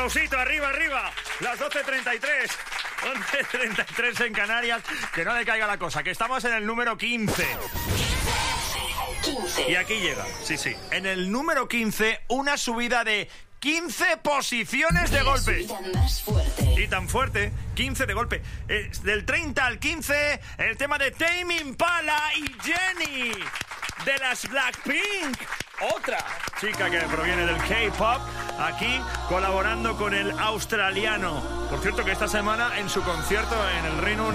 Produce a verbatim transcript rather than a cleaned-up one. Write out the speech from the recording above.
aplausito, arriba, arriba. Las doce treinta y tres. once treinta y tres en Canarias. Que no le caiga la cosa, que estamos en el número quince. quince. Y aquí llega, sí, sí. En el número quince, una subida de quince posiciones de golpe. Más fuerte. Y tan fuerte, quince de golpe. Eh, del treinta al quince, el tema de Tame Impala y Jennie de las Blackpink. Otra chica que proviene del K-pop, aquí colaborando con el australiano. Por cierto, que esta semana en su concierto en el Reino Unido